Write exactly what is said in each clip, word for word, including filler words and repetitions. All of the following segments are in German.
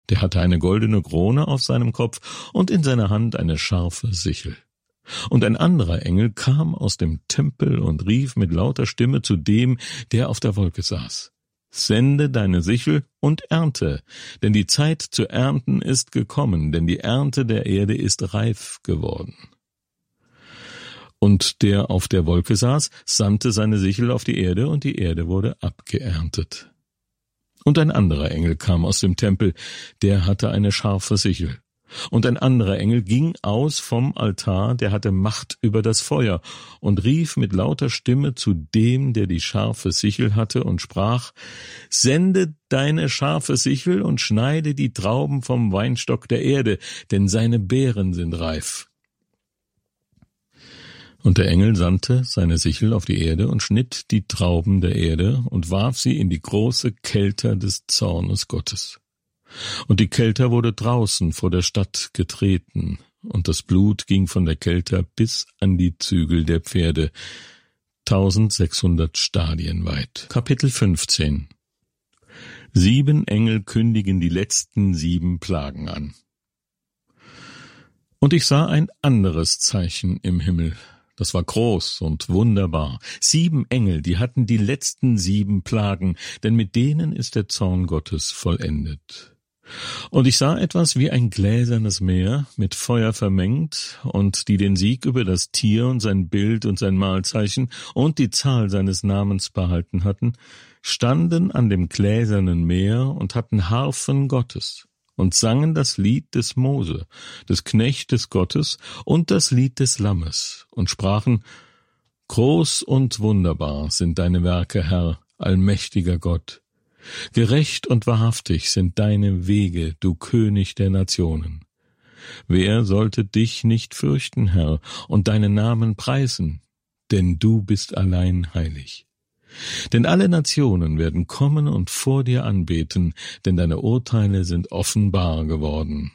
Der hatte eine goldene Krone auf seinem Kopf und in seiner Hand eine scharfe Sichel. Und ein anderer Engel kam aus dem Tempel und rief mit lauter Stimme zu dem, der auf der Wolke saß: Sende deine Sichel und ernte, denn die Zeit zu ernten ist gekommen, denn die Ernte der Erde ist reif geworden. Und der auf der Wolke saß, sandte seine Sichel auf die Erde, und die Erde wurde abgeerntet. Und ein anderer Engel kam aus dem Tempel, der hatte eine scharfe Sichel. Und ein anderer Engel ging aus vom Altar, der hatte Macht über das Feuer, und rief mit lauter Stimme zu dem, der die scharfe Sichel hatte, und sprach: Sende deine scharfe Sichel und schneide die Trauben vom Weinstock der Erde, denn seine Beeren sind reif. Und der Engel sandte seine Sichel auf die Erde und schnitt die Trauben der Erde und warf sie in die große Kelter des Zornes Gottes. Und die Kelter wurde draußen vor der Stadt getreten, und das Blut ging von der Kelter bis an die Zügel der Pferde, tausendsechshundert Stadien weit. Kapitel fünfzehn. Sieben Engel kündigen die letzten sieben Plagen an. Und ich sah ein anderes Zeichen im Himmel. Das war groß und wunderbar. Sieben Engel, die hatten die letzten sieben Plagen, denn mit denen ist der Zorn Gottes vollendet. Und ich sah etwas wie ein gläsernes Meer, mit Feuer vermengt, und die den Sieg über das Tier und sein Bild und sein Mahlzeichen und die Zahl seines Namens behalten hatten, standen an dem gläsernen Meer und hatten Harfen Gottes und sangen das Lied des Mose, des Knechtes Gottes, und das Lied des Lammes, und sprachen: Groß und wunderbar sind deine Werke, Herr, allmächtiger Gott. Gerecht und wahrhaftig sind deine Wege, du König der Nationen. Wer sollte dich nicht fürchten, Herr, und deinen Namen preisen? Denn du bist allein heilig. Denn alle Nationen werden kommen und vor dir anbeten, denn deine Urteile sind offenbar geworden.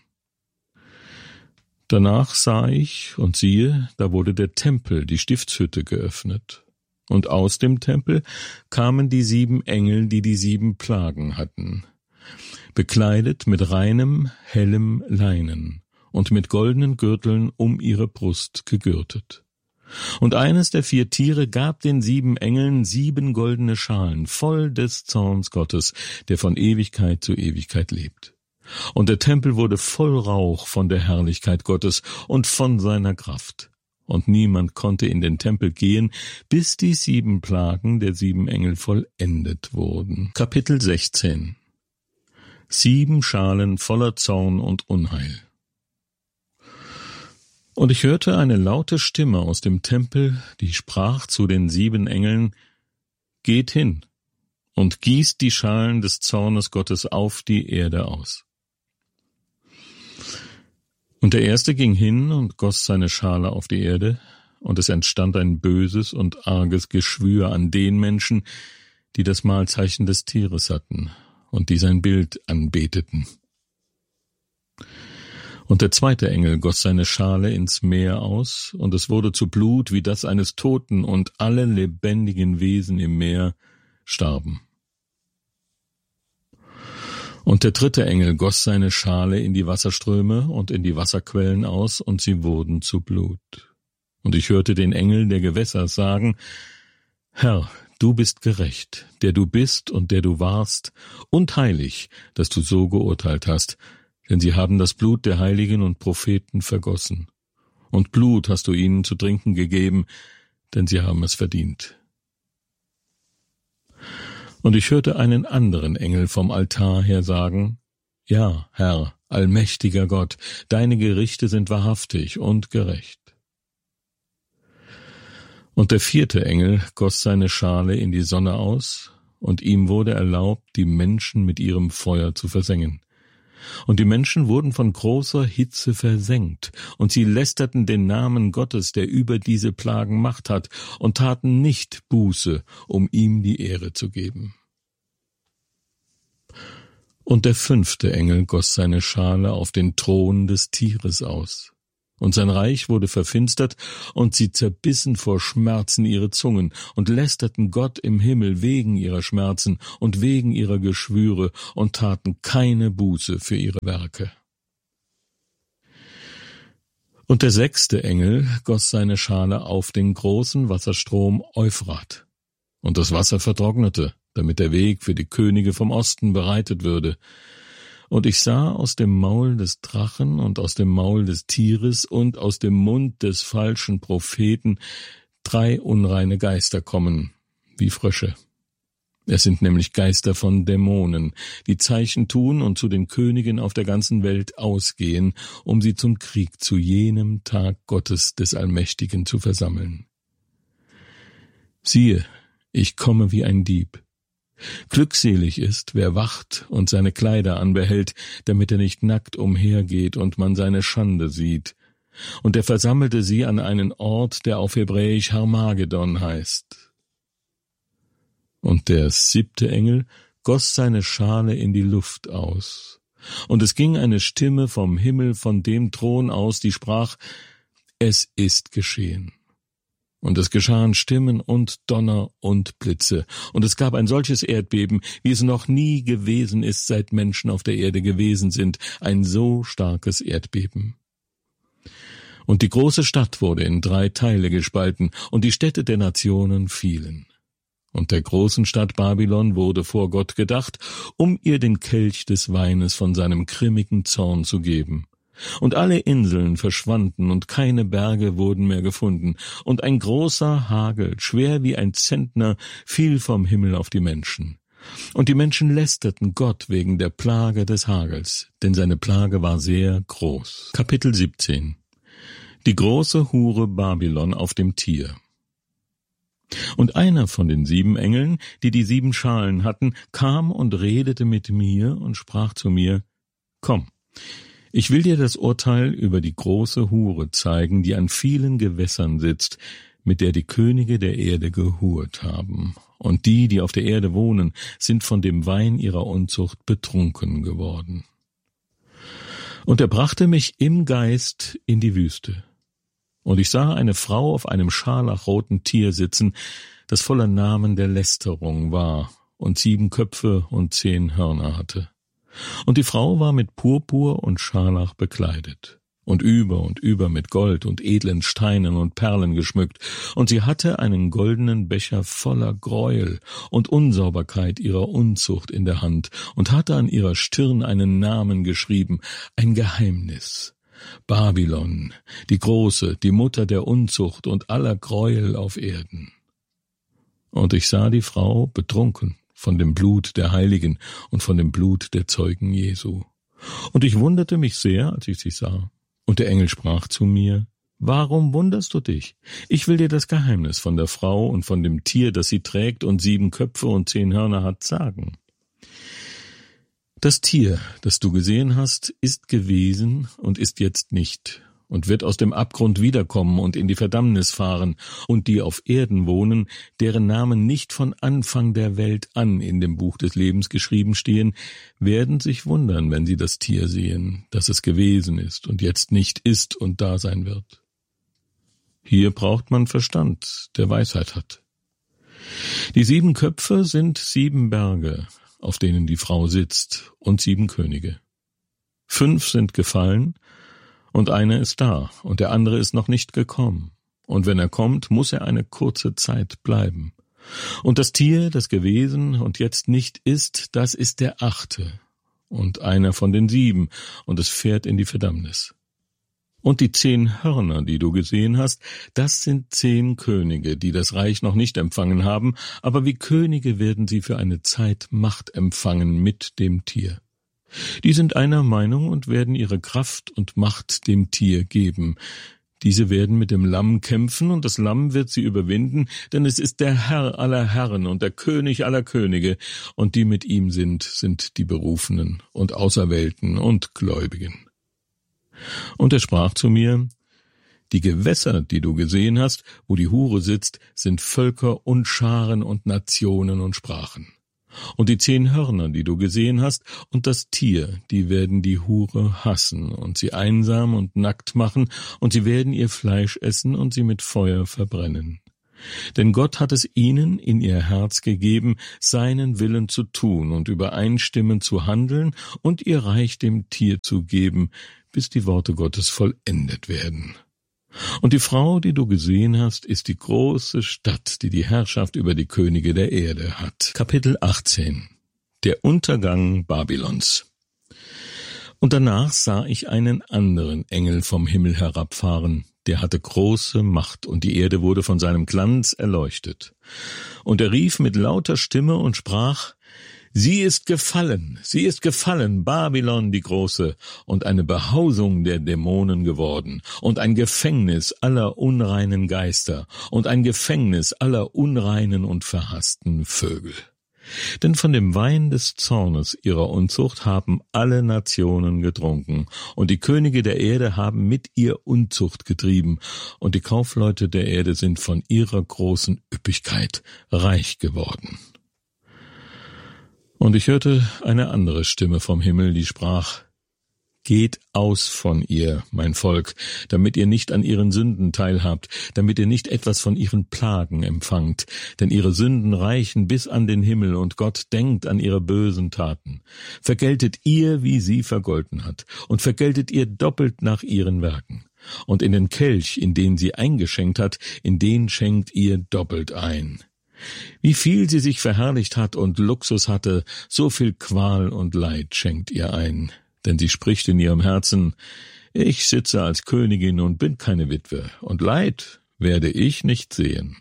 Danach sah ich, und siehe, da wurde der Tempel, die Stiftshütte, geöffnet. Und aus dem Tempel kamen die sieben Engel, die die sieben Plagen hatten, bekleidet mit reinem, hellem Leinen und mit goldenen Gürteln um ihre Brust gegürtet. Und eines der vier Tiere gab den sieben Engeln sieben goldene Schalen voll des Zorns Gottes, der von Ewigkeit zu Ewigkeit lebt. Und der Tempel wurde voll Rauch von der Herrlichkeit Gottes und von seiner Kraft. Und niemand konnte in den Tempel gehen, bis die sieben Plagen der sieben Engel vollendet wurden. Kapitel sechzehn. Sieben Schalen voller Zorn und Unheil. Und ich hörte eine laute Stimme aus dem Tempel, die sprach zu den sieben Engeln: Geht hin und gießt die Schalen des Zornes Gottes auf die Erde aus. Und der Erste ging hin und goss seine Schale auf die Erde, und es entstand ein böses und arges Geschwür an den Menschen, die das Mahlzeichen des Tieres hatten und die sein Bild anbeteten. Und der zweite Engel goss seine Schale ins Meer aus, und es wurde zu Blut wie das eines Toten, und alle lebendigen Wesen im Meer starben. Und der dritte Engel goss seine Schale in die Wasserströme und in die Wasserquellen aus, und sie wurden zu Blut. Und ich hörte den Engel der Gewässer sagen: Herr, du bist gerecht, der du bist und der du warst, und heilig, dass du so geurteilt hast, denn sie haben das Blut der Heiligen und Propheten vergossen. Und Blut hast du ihnen zu trinken gegeben, denn sie haben es verdient. Und ich hörte einen anderen Engel vom Altar her sagen: Ja, Herr, allmächtiger Gott, deine Gerichte sind wahrhaftig und gerecht. Und der vierte Engel goss seine Schale in die Sonne aus, und ihm wurde erlaubt, die Menschen mit ihrem Feuer zu versengen. Und die Menschen wurden von großer Hitze versengt, und sie lästerten den Namen Gottes, der über diese Plagen Macht hat, und taten nicht Buße, um ihm die Ehre zu geben. Und der fünfte Engel goss seine Schale auf den Thron des Tieres aus. Und sein Reich wurde verfinstert, und sie zerbissen vor Schmerzen ihre Zungen und lästerten Gott im Himmel wegen ihrer Schmerzen und wegen ihrer Geschwüre und taten keine Buße für ihre Werke. Und der sechste Engel goss seine Schale auf den großen Wasserstrom Euphrat, und das Wasser vertrocknete, damit der Weg für die Könige vom Osten bereitet würde. Und ich sah aus dem Maul des Drachen und aus dem Maul des Tieres und aus dem Mund des falschen Propheten drei unreine Geister kommen, wie Frösche. Es sind nämlich Geister von Dämonen, die Zeichen tun und zu den Königen auf der ganzen Welt ausgehen, um sie zum Krieg zu jenem Tag Gottes des Allmächtigen zu versammeln. Siehe, ich komme wie ein Dieb. Glückselig ist, wer wacht und seine Kleider anbehält, damit er nicht nackt umhergeht und man seine Schande sieht. Und er versammelte sie an einen Ort, der auf Hebräisch Harmagedon heißt. Und der siebte Engel goss seine Schale in die Luft aus. Und es ging eine Stimme vom Himmel von dem Thron aus, die sprach, es ist geschehen. Und es geschahen Stimmen und Donner und Blitze. Und es gab ein solches Erdbeben, wie es noch nie gewesen ist, seit Menschen auf der Erde gewesen sind, ein so starkes Erdbeben. Und die große Stadt wurde in drei Teile gespalten, und die Städte der Nationen fielen. Und der großen Stadt Babylon wurde vor Gott gedacht, um ihr den Kelch des Weines von seinem grimmigen Zorn zu geben. Und alle Inseln verschwanden, und keine Berge wurden mehr gefunden, und ein großer Hagel, schwer wie ein Zentner, fiel vom Himmel auf die Menschen. Und die Menschen lästerten Gott wegen der Plage des Hagels, denn seine Plage war sehr groß. Kapitel siebzehn. Die große Hure Babylon auf dem Tier. Und einer von den sieben Engeln, die die sieben Schalen hatten, kam und redete mit mir und sprach zu mir, komm, ich will dir das Urteil über die große Hure zeigen, die an vielen Gewässern sitzt, mit der die Könige der Erde gehurt haben. Und die, die auf der Erde wohnen, sind von dem Wein ihrer Unzucht betrunken geworden. Und er brachte mich im Geist in die Wüste. Und ich sah eine Frau auf einem scharlachroten Tier sitzen, das voller Namen der Lästerung war und sieben Köpfe und zehn Hörner hatte. Und die Frau war mit Purpur und Scharlach bekleidet und über und über mit Gold und edlen Steinen und Perlen geschmückt, und sie hatte einen goldenen Becher voller Gräuel und Unsauberkeit ihrer Unzucht in der Hand und hatte an ihrer Stirn einen Namen geschrieben, ein Geheimnis. Babylon, die Große, die Mutter der Unzucht und aller Gräuel auf Erden. Und ich sah die Frau betrunken von dem Blut der Heiligen und von dem Blut der Zeugen Jesu. Und ich wunderte mich sehr, als ich sie sah. Und der Engel sprach zu mir, warum wunderst du dich? Ich will dir das Geheimnis von der Frau und von dem Tier, das sie trägt und sieben Köpfe und zehn Hörner hat, sagen. Das Tier, das du gesehen hast, ist gewesen und ist jetzt nicht und wird aus dem Abgrund wiederkommen und in die Verdammnis fahren, und die auf Erden wohnen, deren Namen nicht von Anfang der Welt an in dem Buch des Lebens geschrieben stehen, werden sich wundern, wenn sie das Tier sehen, dass es gewesen ist und jetzt nicht ist und da sein wird. Hier braucht man Verstand, der Weisheit hat. Die sieben Köpfe sind sieben Berge, auf denen die Frau sitzt, und sieben Könige. Fünf sind gefallen, und einer ist da, und der andere ist noch nicht gekommen. Und wenn er kommt, muss er eine kurze Zeit bleiben. Und das Tier, das gewesen und jetzt nicht ist, das ist der achte, und einer von den sieben, und es fährt in die Verdammnis. Und die zehn Hörner, die du gesehen hast, das sind zehn Könige, die das Reich noch nicht empfangen haben, aber wie Könige werden sie für eine Zeit Macht empfangen mit dem Tier. Die sind einer Meinung und werden ihre Kraft und Macht dem Tier geben. Diese werden mit dem Lamm kämpfen, und das Lamm wird sie überwinden, denn es ist der Herr aller Herren und der König aller Könige, und die mit ihm sind, sind die Berufenen und Auserwählten und Gläubigen. Und er sprach zu mir, die Gewässer, die du gesehen hast, wo die Hure sitzt, sind Völker und Scharen und Nationen und Sprachen. Und die zehn Hörner, die du gesehen hast, und das Tier, die werden die Hure hassen und sie einsam und nackt machen, und sie werden ihr Fleisch essen und sie mit Feuer verbrennen. Denn Gott hat es ihnen in ihr Herz gegeben, seinen Willen zu tun und übereinstimmend zu handeln und ihr Reich dem Tier zu geben, bis die Worte Gottes vollendet werden. Und die Frau, die du gesehen hast, ist die große Stadt, die die Herrschaft über die Könige der Erde hat. Kapitel achtzehn. Der Untergang Babylons. Und danach sah ich einen anderen Engel vom Himmel herabfahren, der hatte große Macht, und die Erde wurde von seinem Glanz erleuchtet. Und er rief mit lauter Stimme und sprach: Sie ist gefallen, sie ist gefallen, Babylon die Große, und eine Behausung der Dämonen geworden, und ein Gefängnis aller unreinen Geister, und ein Gefängnis aller unreinen und verhassten Vögel. Denn von dem Wein des Zornes ihrer Unzucht haben alle Nationen getrunken, und die Könige der Erde haben mit ihr Unzucht getrieben, und die Kaufleute der Erde sind von ihrer großen Üppigkeit reich geworden. Und ich hörte eine andere Stimme vom Himmel, die sprach: Geht aus von ihr, mein Volk, damit ihr nicht an ihren Sünden teilhabt, damit ihr nicht etwas von ihren Plagen empfangt, denn ihre Sünden reichen bis an den Himmel, und Gott denkt an ihre bösen Taten. Vergeltet ihr, wie sie vergolten hat, und vergeltet ihr doppelt nach ihren Werken. Und in den Kelch, in den sie eingeschenkt hat, in den schenkt ihr doppelt ein. Wie viel sie sich verherrlicht hat und Luxus hatte, so viel Qual und Leid schenkt ihr ein. Denn sie spricht in ihrem Herzen: Ich sitze als Königin und bin keine Witwe, und Leid werde ich nicht sehen.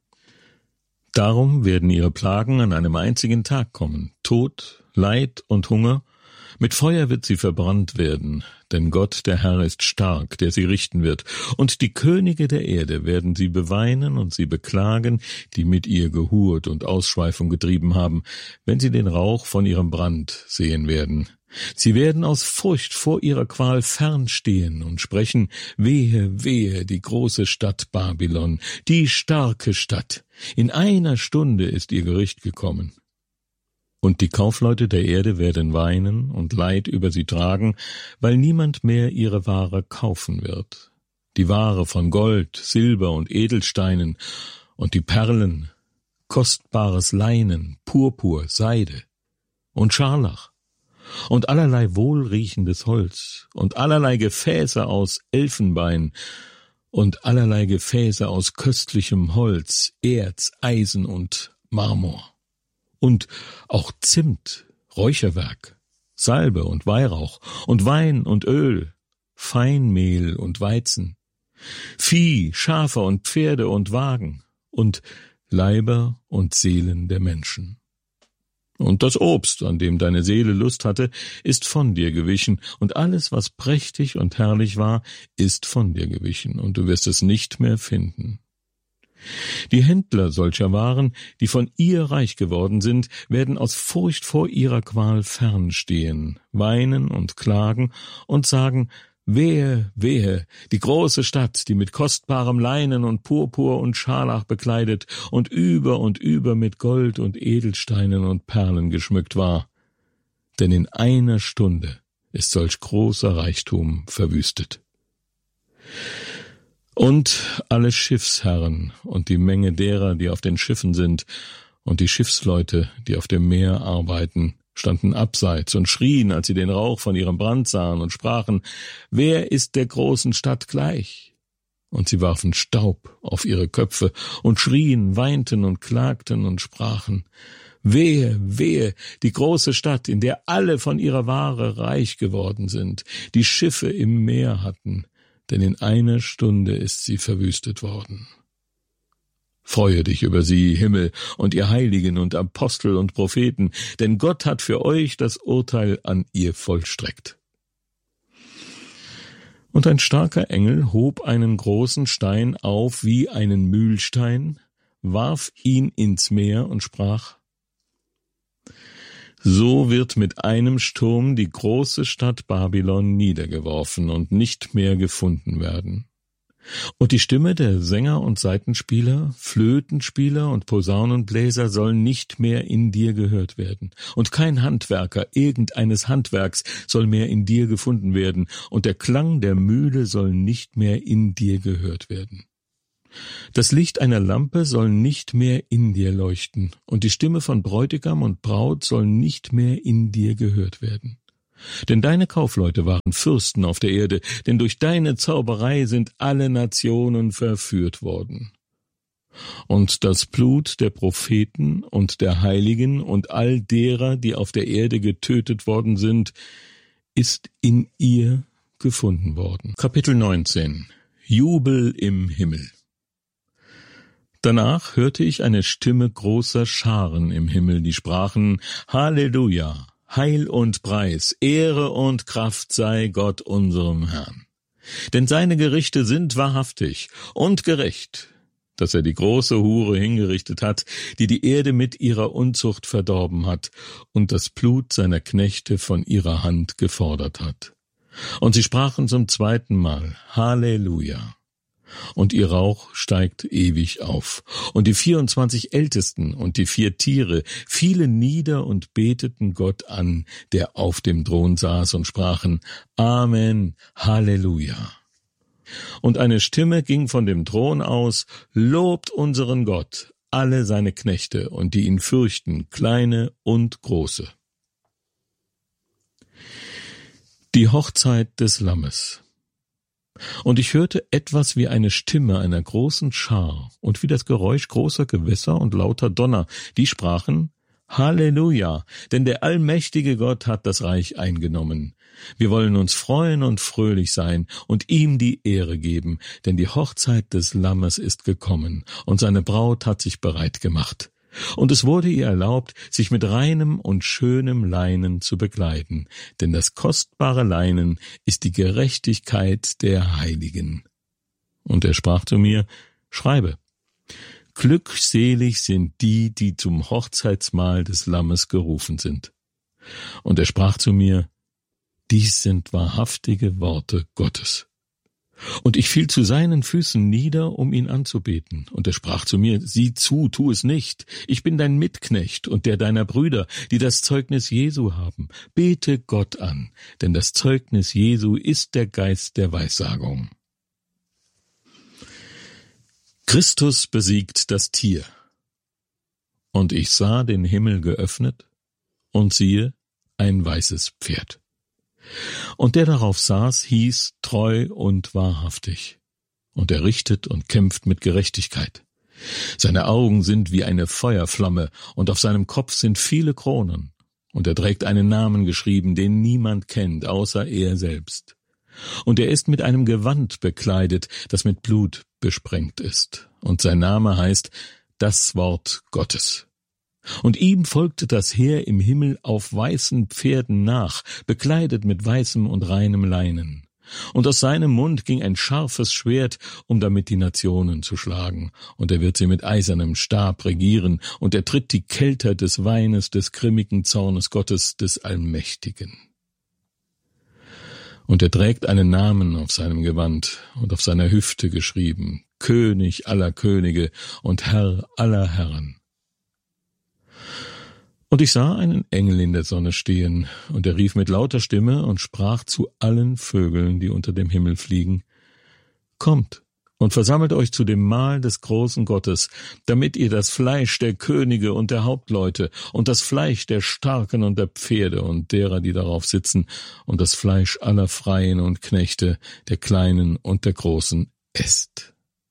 Darum werden ihre Plagen an einem einzigen Tag kommen: Tod, Leid und Hunger. Mit Feuer wird sie verbrannt werden, denn Gott, der Herr, ist stark, der sie richten wird. Und die Könige der Erde werden sie beweinen und sie beklagen, die mit ihr gehurt und Ausschweifung getrieben haben, wenn sie den Rauch von ihrem Brand sehen werden. Sie werden aus Furcht vor ihrer Qual fernstehen und sprechen: Wehe, wehe, die große Stadt Babylon, die starke Stadt. In einer Stunde ist ihr Gericht gekommen. Und die Kaufleute der Erde werden weinen und Leid über sie tragen, weil niemand mehr ihre Ware kaufen wird. Die Ware von Gold, Silber und Edelsteinen und die Perlen, kostbares Leinen, Purpur, Seide und Scharlach und allerlei wohlriechendes Holz und allerlei Gefäße aus Elfenbein und allerlei Gefäße aus köstlichem Holz, Erz, Eisen und Marmor. Und auch Zimt, Räucherwerk, Salbe und Weihrauch und Wein und Öl, Feinmehl und Weizen, Vieh, Schafe und Pferde und Wagen und Leiber und Seelen der Menschen. Und das Obst, an dem deine Seele Lust hatte, ist von dir gewichen, und alles, was prächtig und herrlich war, ist von dir gewichen, und du wirst es nicht mehr finden. Die Händler solcher Waren, die von ihr reich geworden sind, werden aus Furcht vor ihrer Qual fernstehen, weinen und klagen und sagen: Wehe, wehe, die große Stadt, die mit kostbarem Leinen und Purpur und Scharlach bekleidet und über und über mit Gold und Edelsteinen und Perlen geschmückt war. Denn in einer Stunde ist solch großer Reichtum verwüstet. Und alle Schiffsherren und die Menge derer, die auf den Schiffen sind, und die Schiffsleute, die auf dem Meer arbeiten, standen abseits und schrien, als sie den Rauch von ihrem Brand sahen, und sprachen: Wer ist der großen Stadt gleich? Und sie warfen Staub auf ihre Köpfe und schrien, weinten und klagten und sprachen: Wehe, wehe, die große Stadt, in der alle von ihrer Ware reich geworden sind, die Schiffe im Meer hatten, denn in einer Stunde ist sie verwüstet worden. Freue dich über sie, Himmel, und ihr Heiligen und Apostel und Propheten, denn Gott hat für euch das Urteil an ihr vollstreckt. Und ein starker Engel hob einen großen Stein auf wie einen Mühlstein, warf ihn ins Meer und sprach: So wird mit einem Sturm die große Stadt Babylon niedergeworfen und nicht mehr gefunden werden. Und die Stimme der Sänger und Saitenspieler, Flötenspieler und Posaunenbläser soll nicht mehr in dir gehört werden. Und kein Handwerker irgendeines Handwerks soll mehr in dir gefunden werden. Und der Klang der Mühle soll nicht mehr in dir gehört werden. Das Licht einer Lampe soll nicht mehr in dir leuchten. Und die Stimme von Bräutigam und Braut soll nicht mehr in dir gehört werden. Denn deine Kaufleute waren Fürsten auf der Erde, denn durch deine Zauberei sind alle Nationen verführt worden. Und das Blut der Propheten und der Heiligen und all derer, die auf der Erde getötet worden sind, ist in ihr gefunden worden. Kapitel neunzehn. Jubel im Himmel. Danach hörte ich eine Stimme großer Scharen im Himmel, die sprachen: Halleluja! Heil und Preis, Ehre und Kraft sei Gott unserem Herrn. Denn seine Gerichte sind wahrhaftig und gerecht, dass er die große Hure hingerichtet hat, die die Erde mit ihrer Unzucht verdorben hat und das Blut seiner Knechte von ihrer Hand gefordert hat. Und sie sprachen zum zweiten Mal: Halleluja! Und ihr Rauch steigt ewig auf. Und die vierundzwanzig Ältesten und die vier Tiere fielen nieder und beteten Gott an, der auf dem Thron saß, und sprachen: Amen, Halleluja. Und eine Stimme ging von dem Thron aus: Lobt unseren Gott, alle seine Knechte und die ihn fürchten, kleine und große. Die Hochzeit des Lammes. Und ich hörte etwas wie eine Stimme einer großen Schar und wie das Geräusch großer Gewässer und lauter Donner, die sprachen: Halleluja, denn der allmächtige Gott hat das Reich eingenommen. Wir wollen uns freuen und fröhlich sein und ihm die Ehre geben, denn die Hochzeit des Lammes ist gekommen und seine Braut hat sich bereit gemacht. Und es wurde ihr erlaubt, sich mit reinem und schönem Leinen zu bekleiden, denn das kostbare Leinen ist die Gerechtigkeit der Heiligen. Und er sprach zu mir: Schreibe: Glückselig sind die, die zum Hochzeitsmahl des Lammes gerufen sind. Und er sprach zu mir: Dies sind wahrhaftige Worte Gottes. Und ich fiel zu seinen Füßen nieder, um ihn anzubeten. Und er sprach zu mir: Sieh zu, tu es nicht. Ich bin dein Mitknecht und der deiner Brüder, die das Zeugnis Jesu haben. Bete Gott an, denn das Zeugnis Jesu ist der Geist der Weissagung. Christus besiegt das Tier. Und ich sah den Himmel geöffnet, und siehe, ein weißes Pferd. Und der darauf saß, hieß Treu und Wahrhaftig. Und er richtet und kämpft mit Gerechtigkeit. Seine Augen sind wie eine Feuerflamme, und auf seinem Kopf sind viele Kronen. Und er trägt einen Namen geschrieben, den niemand kennt, außer er selbst. Und er ist mit einem Gewand bekleidet, das mit Blut besprengt ist. Und sein Name heißt das Wort Gottes. Und ihm folgte das Heer im Himmel auf weißen Pferden nach, bekleidet mit weißem und reinem Leinen. Und aus seinem Mund ging ein scharfes Schwert, um damit die Nationen zu schlagen. Und er wird sie mit eisernem Stab regieren, und er tritt die Kelter des Weines des grimmigen Zornes Gottes, des Allmächtigen. Und er trägt einen Namen auf seinem Gewand und auf seiner Hüfte geschrieben: König aller Könige und Herr aller Herren. Und ich sah einen Engel in der Sonne stehen, und er rief mit lauter Stimme und sprach zu allen Vögeln, die unter dem Himmel fliegen: Kommt und versammelt euch zu dem Mahl des großen Gottes, damit ihr das Fleisch der Könige und der Hauptleute und das Fleisch der Starken und der Pferde und derer, die darauf sitzen, und das Fleisch aller Freien und Knechte, der Kleinen und der Großen, esst.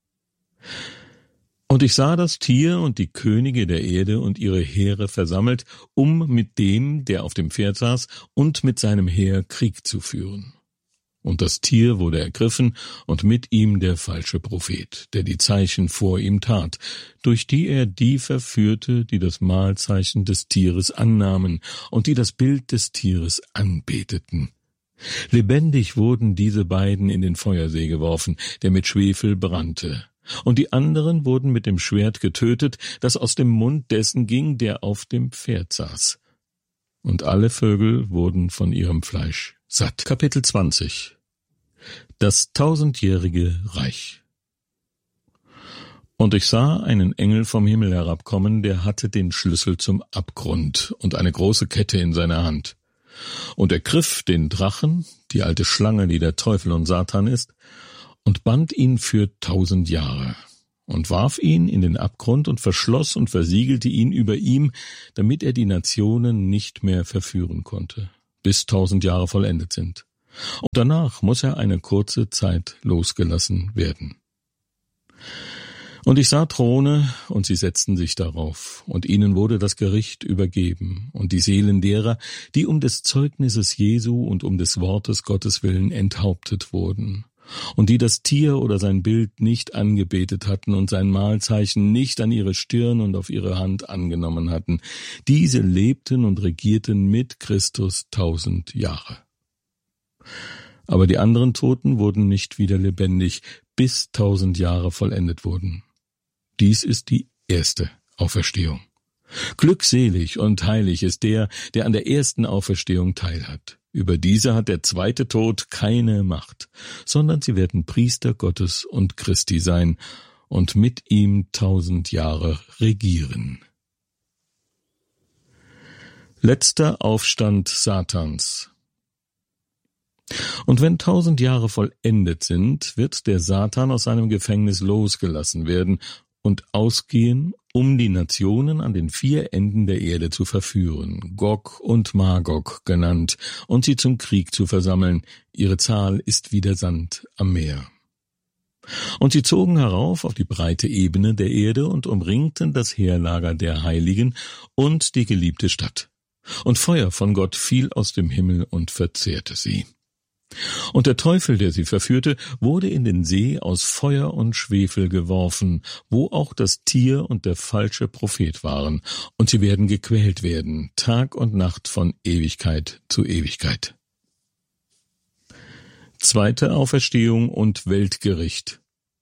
Und ich sah das Tier und die Könige der Erde und ihre Heere versammelt, um mit dem, der auf dem Pferd saß, und mit seinem Heer Krieg zu führen. Und das Tier wurde ergriffen, und mit ihm der falsche Prophet, der die Zeichen vor ihm tat, durch die er die verführte, die das Mahlzeichen des Tieres annahmen und die das Bild des Tieres anbeteten. Lebendig wurden diese beiden in den Feuersee geworfen, der mit Schwefel brannte. Und die anderen wurden mit dem Schwert getötet, das aus dem Mund dessen ging, der auf dem Pferd saß. Und alle Vögel wurden von ihrem Fleisch satt. Kapitel zwanzig. Das tausendjährige Reich. Und ich sah einen Engel vom Himmel herabkommen, der hatte den Schlüssel zum Abgrund und eine große Kette in seiner Hand. Und er griff den Drachen, die alte Schlange, die der Teufel und Satan ist, und band ihn für tausend Jahre und warf ihn in den Abgrund und verschloss und versiegelte ihn über ihm, damit er die Nationen nicht mehr verführen konnte, bis tausend Jahre vollendet sind. Und danach muss er eine kurze Zeit losgelassen werden. Und ich sah Throne, und sie setzten sich darauf, und ihnen wurde das Gericht übergeben, und die Seelen derer, die um des Zeugnisses Jesu und um des Wortes Gottes willen enthauptet wurden, und die das Tier oder sein Bild nicht angebetet hatten und sein Mahlzeichen nicht an ihre Stirn und auf ihre Hand angenommen hatten, diese lebten und regierten mit Christus tausend Jahre. Aber die anderen Toten wurden nicht wieder lebendig, bis tausend Jahre vollendet wurden. Dies ist die erste Auferstehung. Glückselig und heilig ist der, der an der ersten Auferstehung teilhat. Über diese hat der zweite Tod keine Macht, sondern sie werden Priester Gottes und Christi sein und mit ihm tausend Jahre regieren. Letzter Aufstand Satans. Und wenn tausend Jahre vollendet sind, wird der Satan aus seinem Gefängnis losgelassen werden und ausgehen, um die Nationen an den vier Enden der Erde zu verführen, Gog und Magog genannt, und sie zum Krieg zu versammeln. Ihre Zahl ist wie der Sand am Meer. Und sie zogen herauf auf die breite Ebene der Erde und umringten das Heerlager der Heiligen und die geliebte Stadt. Und Feuer von Gott fiel aus dem Himmel und verzehrte sie. Und der Teufel, der sie verführte, wurde in den See aus Feuer und Schwefel geworfen, wo auch das Tier und der falsche Prophet waren, und sie werden gequält werden, Tag und Nacht von Ewigkeit zu Ewigkeit. Zweite Auferstehung und Weltgericht.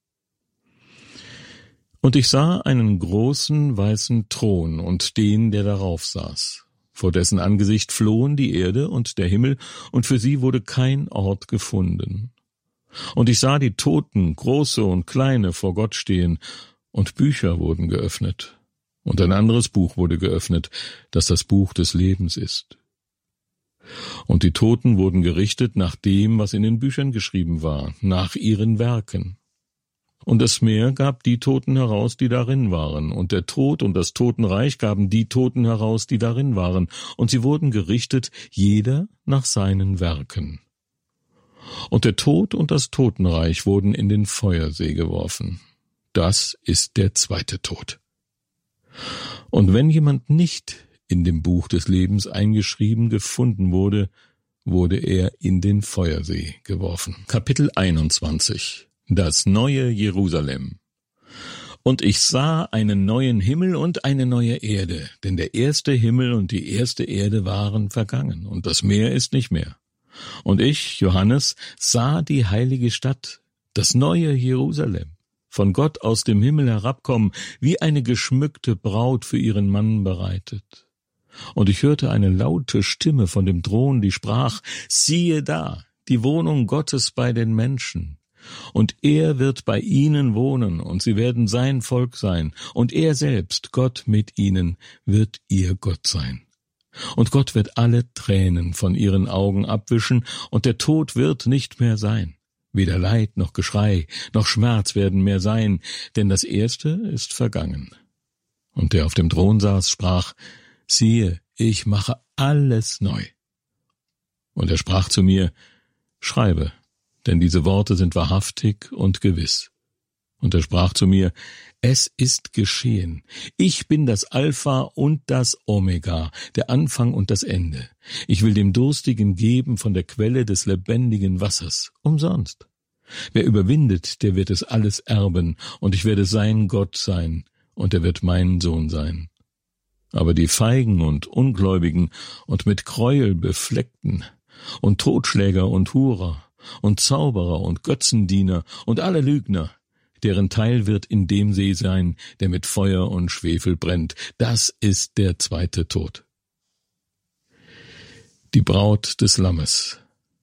Und ich sah einen großen weißen Thron und den, der darauf saß. Vor dessen Angesicht flohen die Erde und der Himmel, und für sie wurde kein Ort gefunden. Und ich sah die Toten, große und kleine, vor Gott stehen, und Bücher wurden geöffnet. Und ein anderes Buch wurde geöffnet, das das Buch des Lebens ist. Und die Toten wurden gerichtet nach dem, was in den Büchern geschrieben war, nach ihren Werken. Und das Meer gab die Toten heraus, die darin waren, und der Tod und das Totenreich gaben die Toten heraus, die darin waren, und sie wurden gerichtet, jeder nach seinen Werken. Und der Tod und das Totenreich wurden in den Feuersee geworfen. Das ist der zweite Tod. Und wenn jemand nicht in dem Buch des Lebens eingeschrieben gefunden wurde, wurde er in den Feuersee geworfen. Kapitel einundzwanzig. Das neue Jerusalem. Und ich sah einen neuen Himmel und eine neue Erde, denn der erste Himmel und die erste Erde waren vergangen, und das Meer ist nicht mehr. Und ich, Johannes, sah die heilige Stadt, das neue Jerusalem, von Gott aus dem Himmel herabkommen, wie eine geschmückte Braut für ihren Mann bereitet. Und ich hörte eine laute Stimme von dem Thron, die sprach: Siehe da, die Wohnung Gottes bei den Menschen. Und er wird bei ihnen wohnen, und sie werden sein Volk sein, und er selbst, Gott mit ihnen, wird ihr Gott sein. Und Gott wird alle Tränen von ihren Augen abwischen, und der Tod wird nicht mehr sein. Weder Leid noch Geschrei noch Schmerz werden mehr sein, denn das Erste ist vergangen. Und der auf dem Thron saß, sprach: Siehe, ich mache alles neu. Und er sprach zu mir: Schreibe, denn diese Worte sind wahrhaftig und gewiss. Und er sprach zu mir: Es ist geschehen. Ich bin das Alpha und das Omega, der Anfang und das Ende. Ich will dem Durstigen geben von der Quelle des lebendigen Wassers, umsonst. Wer überwindet, der wird es alles erben, und ich werde sein Gott sein, und er wird mein Sohn sein. Aber die Feigen und Ungläubigen und mit Gräuel befleckten und Totschläger und Hurer und Zauberer und Götzendiener und alle Lügner, deren Teil wird in dem See sein, der mit Feuer und Schwefel brennt. Das ist der zweite Tod. Die Braut des Lammes.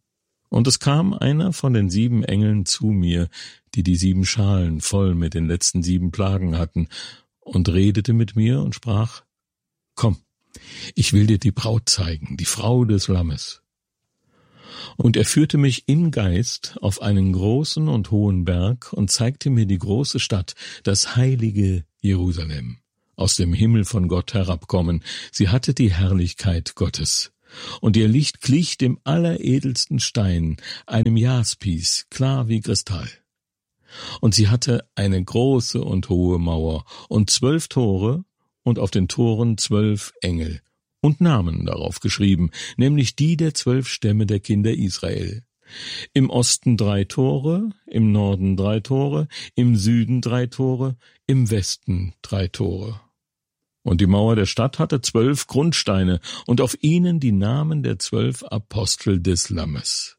Und es kam einer von den sieben Engeln zu mir, die die sieben Schalen voll mit den letzten sieben Plagen hatten, und redete mit mir und sprach: Komm, ich will dir die Braut zeigen, die Frau des Lammes. Und er führte mich im Geist auf einen großen und hohen Berg und zeigte mir die große Stadt, das heilige Jerusalem, aus dem Himmel von Gott herabkommen. Sie hatte die Herrlichkeit Gottes. Und ihr Licht glich dem alleredelsten Stein, einem Jaspis, klar wie Kristall. Und sie hatte eine große und hohe Mauer und zwölf Tore und auf den Toren zwölf Engel und Namen darauf geschrieben, nämlich die der zwölf Stämme der Kinder Israel. Im Osten drei Tore, im Norden drei Tore, im Süden drei Tore, im Westen drei Tore. Und die Mauer der Stadt hatte zwölf Grundsteine und auf ihnen die Namen der zwölf Apostel des Lammes.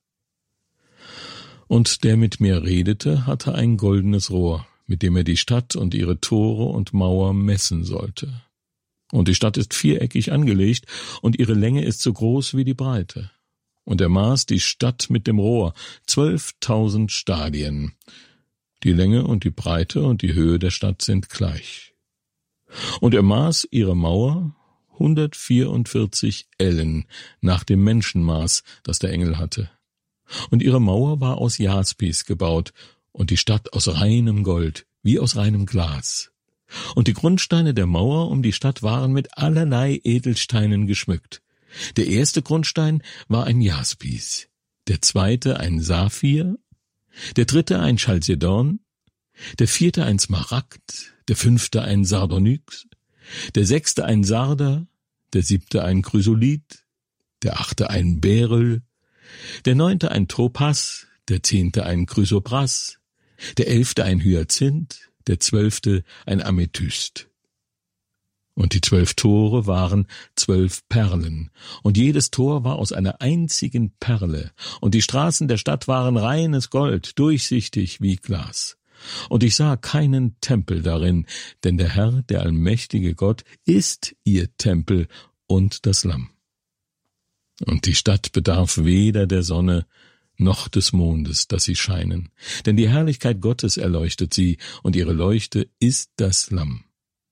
Und der mit mir redete, hatte ein goldenes Rohr, mit dem er die Stadt und ihre Tore und Mauer messen sollte. Und die Stadt ist viereckig angelegt, und ihre Länge ist so groß wie die Breite. Und er maß die Stadt mit dem Rohr, zwölftausend Stadien. Die Länge und die Breite und die Höhe der Stadt sind gleich. Und er maß ihre Mauer hundertvierundvierzig Ellen nach dem Menschenmaß, das der Engel hatte. Und ihre Mauer war aus Jaspis gebaut und die Stadt aus reinem Gold, wie aus reinem Glas. Und die Grundsteine der Mauer um die Stadt waren mit allerlei Edelsteinen geschmückt. Der erste Grundstein war ein Jaspis, der zweite ein Saphir, der dritte ein Chalcedon, der vierte ein Smaragd, der fünfte ein Sardonyx, der sechste ein Sarder, der siebte ein Chrysolith, der achte ein Beryl, der neunte ein Topas, der zehnte ein Chrysopras, der elfte ein Hyazinth, der zwölfte ein Amethyst. Und die zwölf Tore waren zwölf Perlen, und jedes Tor war aus einer einzigen Perle, und die Straßen der Stadt waren reines Gold, durchsichtig wie Glas. Und ich sah keinen Tempel darin, denn der Herr, der allmächtige Gott, ist ihr Tempel und das Lamm. Und die Stadt bedarf weder der Sonne noch des Mondes, dass sie scheinen, denn die Herrlichkeit Gottes erleuchtet sie, und ihre Leuchte ist das Lamm.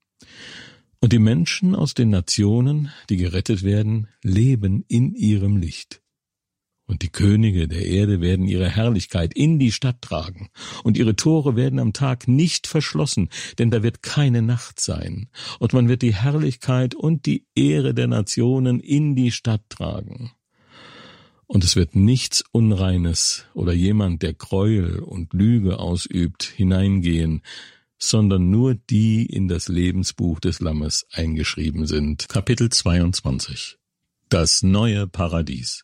Und die Menschen aus den Nationen, die gerettet werden, leben in ihrem Licht. Und die Könige der Erde werden ihre Herrlichkeit in die Stadt tragen, und ihre Tore werden am Tag nicht verschlossen, denn da wird keine Nacht sein, und man wird die Herrlichkeit und die Ehre der Nationen in die Stadt tragen. Und es wird nichts Unreines oder jemand, der Gräuel und Lüge ausübt, hineingehen, sondern nur die in das Lebensbuch des Lammes eingeschrieben sind. Kapitel zweiundzwanzig. Das neue Paradies.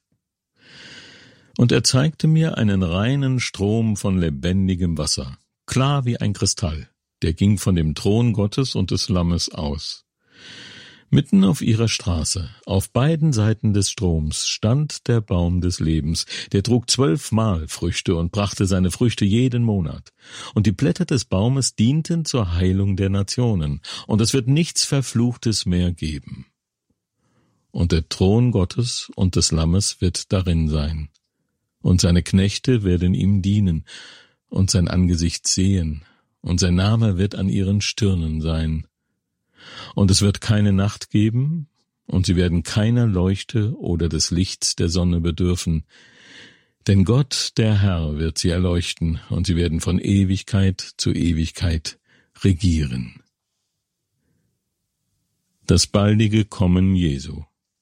Und er zeigte mir einen reinen Strom von lebendigem Wasser, klar wie ein Kristall, der ging von dem Thron Gottes und des Lammes aus. Mitten auf ihrer Straße, auf beiden Seiten des Stroms, stand der Baum des Lebens, der trug zwölfmal Früchte und brachte seine Früchte jeden Monat. Und die Blätter des Baumes dienten zur Heilung der Nationen, und es wird nichts Verfluchtes mehr geben. Und der Thron Gottes und des Lammes wird darin sein. Und seine Knechte werden ihm dienen und sein Angesicht sehen, und sein Name wird an ihren Stirnen sein. Und es wird keine Nacht geben, und sie werden keiner Leuchte oder des Lichts der Sonne bedürfen, denn Gott, der Herr, wird sie erleuchten, und sie werden von Ewigkeit zu Ewigkeit regieren. Das baldige Kommen Jesu.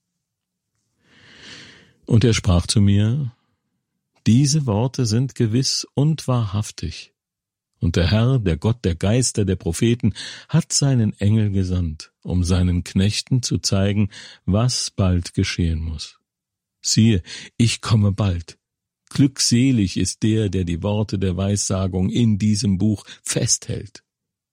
Und er sprach zu mir: Diese Worte sind gewiss und wahrhaftig. Und der Herr, der Gott der Geister der Propheten, hat seinen Engel gesandt, um seinen Knechten zu zeigen, was bald geschehen muss. Siehe, ich komme bald. Glückselig ist der, der die Worte der Weissagung in diesem Buch festhält.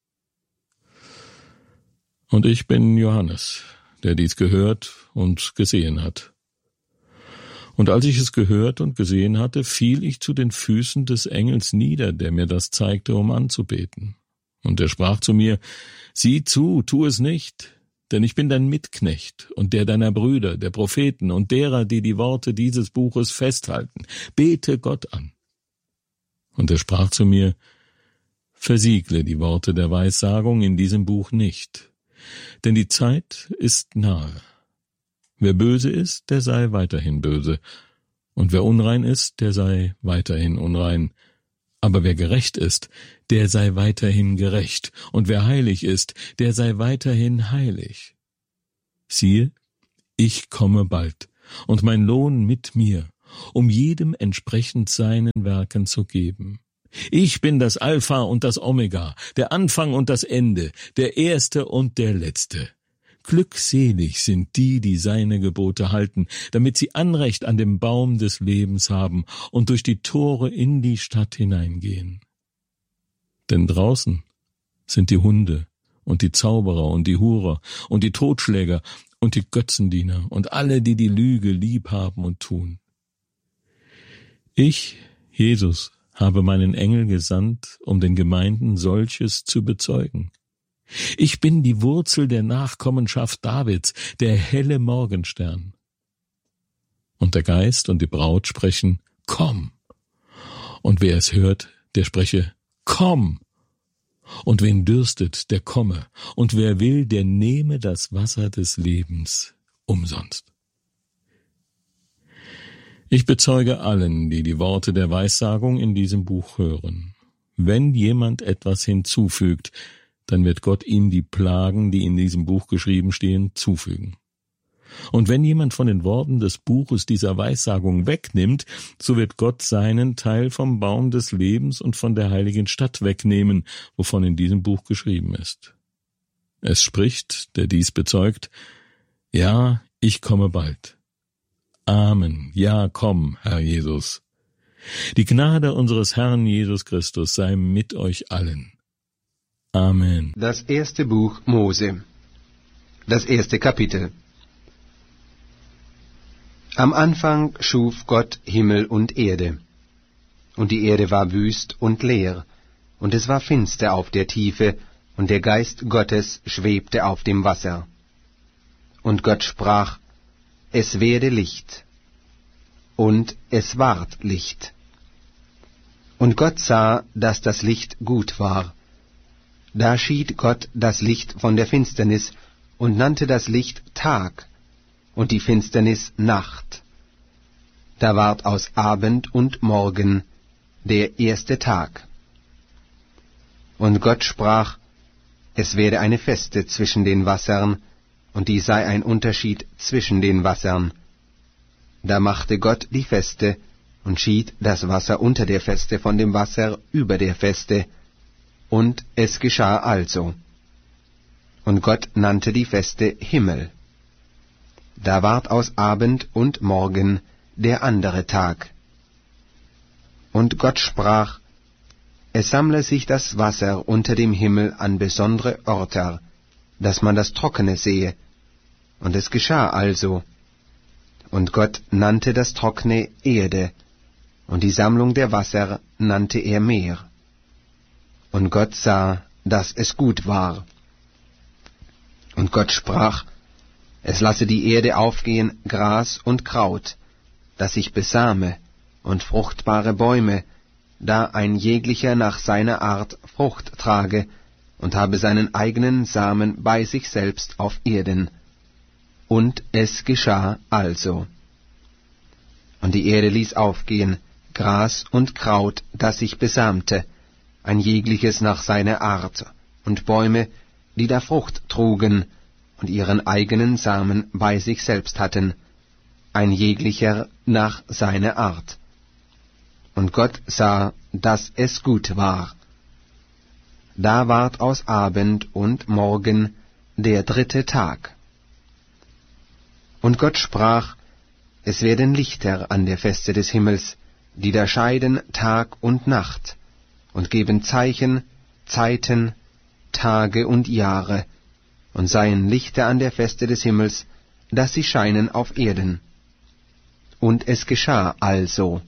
Und ich bin Johannes, der dies gehört und gesehen hat. Und als ich es gehört und gesehen hatte, fiel ich zu den Füßen des Engels nieder, der mir das zeigte, um anzubeten. Und er sprach zu mir: Sieh zu, tu es nicht, denn ich bin dein Mitknecht und der deiner Brüder, der Propheten und derer, die die Worte dieses Buches festhalten. Bete Gott an. Und er sprach zu mir, versiegle die Worte der Weissagung in diesem Buch nicht, denn die Zeit ist nahe. Wer böse ist, der sei weiterhin böse, und wer unrein ist, der sei weiterhin unrein. Aber wer gerecht ist, der sei weiterhin gerecht, und wer heilig ist, der sei weiterhin heilig. Siehe, ich komme bald, und mein Lohn mit mir, um jedem entsprechend seinen Werken zu geben. Ich bin das Alpha und das Omega, der Anfang und das Ende, der Erste und der Letzte. Glückselig sind die, die seine Gebote halten, damit sie Anrecht an dem Baum des Lebens haben und durch die Tore in die Stadt hineingehen. Denn draußen sind die Hunde und die Zauberer und die Hurer und die Totschläger und die Götzendiener und alle, die die Lüge lieb haben und tun. Ich, Jesus, habe meinen Engel gesandt, um den Gemeinden solches zu bezeugen. Ich bin die Wurzel der Nachkommenschaft Davids, der helle Morgenstern. Und der Geist und die Braut sprechen, komm. Und wer es hört, der spreche, komm. Und wen dürstet, der komme. Und wer will, der nehme das Wasser des Lebens umsonst. Ich bezeuge allen, die die Worte der Weissagung in diesem Buch hören. Wenn jemand etwas hinzufügt, dann wird Gott ihm die Plagen, die in diesem Buch geschrieben stehen, zufügen. Und wenn jemand von den Worten des Buches dieser Weissagung wegnimmt, so wird Gott seinen Teil vom Baum des Lebens und von der heiligen Stadt wegnehmen, wovon in diesem Buch geschrieben ist. Es spricht, der dies bezeugt, ja, ich komme bald. Amen, ja, komm, Herr Jesus. Die Gnade unseres Herrn Jesus Christus sei mit euch allen. Amen. Das erste Buch Mose. Das erste Kapitel. Am Anfang schuf Gott Himmel und Erde. Und die Erde war wüst und leer, und es war finster auf der Tiefe, und der Geist Gottes schwebte auf dem Wasser. Und Gott sprach, es werde Licht. Und es ward Licht. Und Gott sah, dass das Licht gut war. Da schied Gott das Licht von der Finsternis und nannte das Licht Tag und die Finsternis Nacht. Da ward aus Abend und Morgen der erste Tag. Und Gott sprach, es werde eine Feste zwischen den Wassern, und die sei ein Unterschied zwischen den Wassern. Da machte Gott die Feste und schied das Wasser unter der Feste von dem Wasser über der Feste, und es geschah also. Und Gott nannte die Feste Himmel. Da ward aus Abend und Morgen der andere Tag. Und Gott sprach, es sammle sich das Wasser unter dem Himmel an besondere Orter, dass man das Trockene sehe. Und es geschah also. Und Gott nannte das Trockene Erde, und die Sammlung der Wasser nannte er Meer. Und Gott sah, dass es gut war. Und Gott sprach, es lasse die Erde aufgehen Gras und Kraut, dass sich besame, und fruchtbare Bäume, da ein jeglicher nach seiner Art Frucht trage, und habe seinen eigenen Samen bei sich selbst auf Erden. Und es geschah also. Und die Erde ließ aufgehen Gras und Kraut, das sich besamte, ein jegliches nach seiner Art, und Bäume, die da Frucht trugen und ihren eigenen Samen bei sich selbst hatten, ein jeglicher nach seiner Art. Und Gott sah, dass es gut war. Da ward aus Abend und Morgen der dritte Tag. Und Gott sprach, es werden Lichter an der Feste des Himmels, die da scheiden Tag und Nacht, und geben Zeichen, Zeiten, Tage und Jahre, und seien Lichter an der Feste des Himmels, dass sie scheinen auf Erden. Und es geschah also.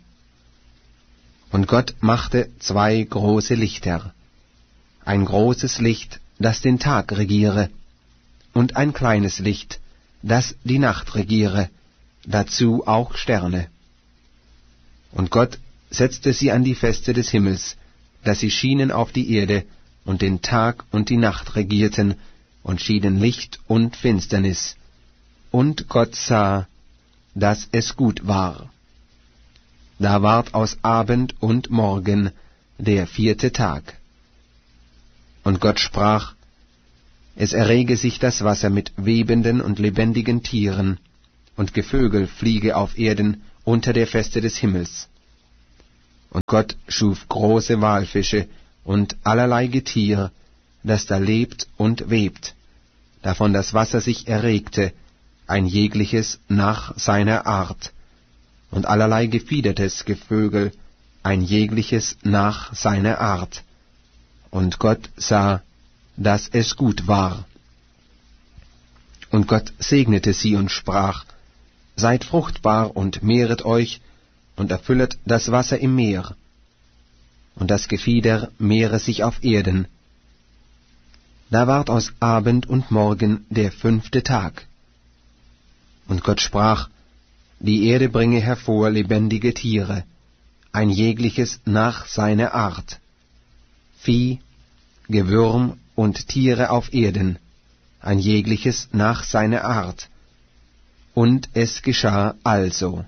Und Gott machte zwei große Lichter, ein großes Licht, das den Tag regiere, und ein kleines Licht, das die Nacht regiere, dazu auch Sterne. Und Gott setzte sie an die Feste des Himmels, dass sie schienen auf die Erde und den Tag und die Nacht regierten und schieden Licht und Finsternis. Und Gott sah, dass es gut war. Da ward aus Abend und Morgen der vierte Tag. Und Gott sprach, es errege sich das Wasser mit webenden und lebendigen Tieren, und Gevögel fliege auf Erden unter der Feste des Himmels. Und Gott schuf große Walfische und allerlei Getier, das da lebt und webt, davon das Wasser sich erregte, ein jegliches nach seiner Art, und allerlei gefiedertes Gevögel, ein jegliches nach seiner Art. Und Gott sah, dass es gut war. Und Gott segnete sie und sprach, seid fruchtbar und mehret euch, und erfüllet das Wasser im Meer, und das Gefieder mehre sich auf Erden. Da ward aus Abend und Morgen der fünfte Tag. Und Gott sprach, die Erde bringe hervor lebendige Tiere, ein jegliches nach seiner Art, Vieh, Gewürm und Tiere auf Erden, ein jegliches nach seiner Art. Und es geschah also.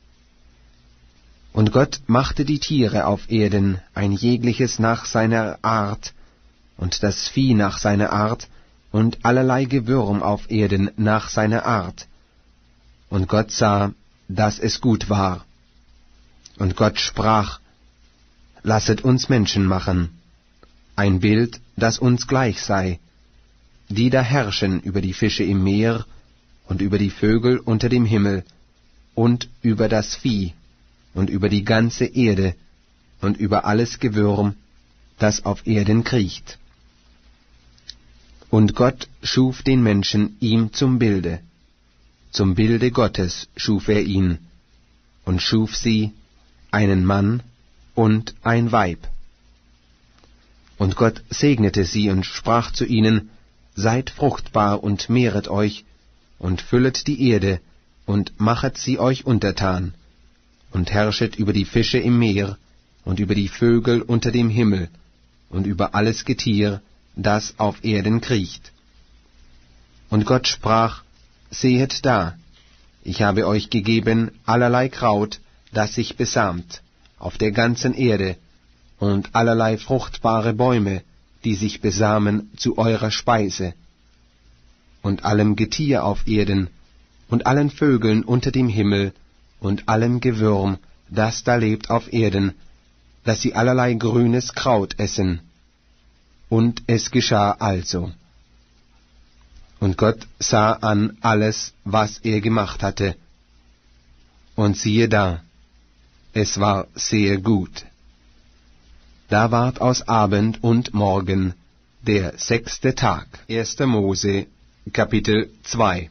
Und Gott machte die Tiere auf Erden, ein jegliches nach seiner Art, und das Vieh nach seiner Art, und allerlei Gewürm auf Erden nach seiner Art. Und Gott sah, dass es gut war. Und Gott sprach, lasset uns Menschen machen, ein Bild, das uns gleich sei, die da herrschen über die Fische im Meer, und über die Vögel unter dem Himmel, und über das Vieh, und über die ganze Erde, und über alles Gewürm, das auf Erden kriecht. Und Gott schuf den Menschen ihm zum Bilde. Zum Bilde Gottes schuf er ihn, und schuf sie, einen Mann und ein Weib. Und Gott segnete sie und sprach zu ihnen, seid fruchtbar und mehret euch, und füllet die Erde, und machet sie euch untertan, und herrschet über die Fische im Meer, und über die Vögel unter dem Himmel, und über alles Getier, das auf Erden kriecht. Und Gott sprach, sehet da, ich habe euch gegeben allerlei Kraut, das sich besamt, auf der ganzen Erde, und allerlei fruchtbare Bäume, die sich besamen zu eurer Speise, und allem Getier auf Erden, und allen Vögeln unter dem Himmel, und allem Gewürm, das da lebt auf Erden, dass sie allerlei grünes Kraut essen. Und es geschah also. Und Gott sah an alles, was er gemacht hatte, und siehe da, es war sehr gut. Da ward aus Abend und Morgen der sechste Tag. erster Mose, Kapitel zwei.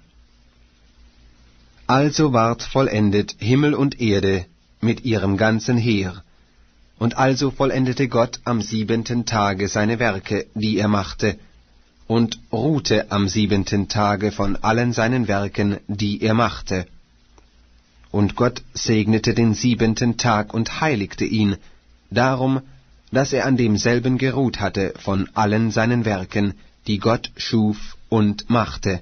Also ward vollendet Himmel und Erde mit ihrem ganzen Heer, und also vollendete Gott am siebenten Tage seine Werke, die er machte, und ruhte am siebenten Tage von allen seinen Werken, die er machte. Und Gott segnete den siebenten Tag und heiligte ihn, darum, dass er an demselben geruht hatte von allen seinen Werken, die Gott schuf und machte.